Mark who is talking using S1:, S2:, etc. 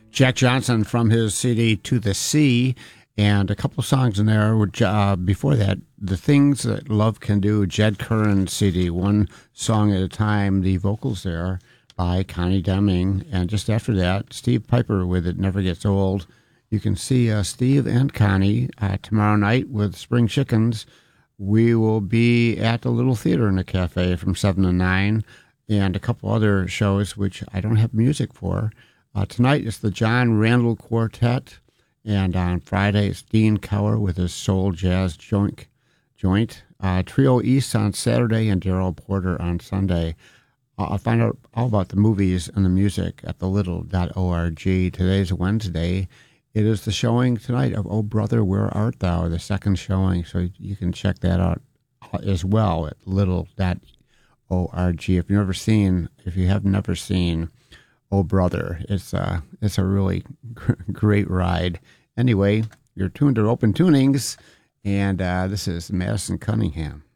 S1: Jack Johnson from his CD To the Sea, and a couple songs in there. Before that, The Things That Love Can Do, Jed Curran CD, One Song at a Time, the vocals there by Connie Deming. And just after that, Steve Piper with It Never Gets Old. You can see Steve and Connie tomorrow night with Spring Chickens. We will be at the Little Theater in the Cafe from 7 to 9, and a couple other shows which I don't have music for. Tonight is the John Randall Quartet, and on Friday it's Dean Cower with his Soul Jazz Joint. Trio East on Saturday, and Daryl Porter on Sunday. I'll find out all about the movies and the music at thelittle.org. Today's Wednesday. It is the showing tonight of Oh Brother, Where Art Thou, the second showing, so you can check that out as well at little.org. If you have never seen Oh Brother, it's a really great ride. Anyway, you're tuned to Open Tunings, and this is Madison Cunningham.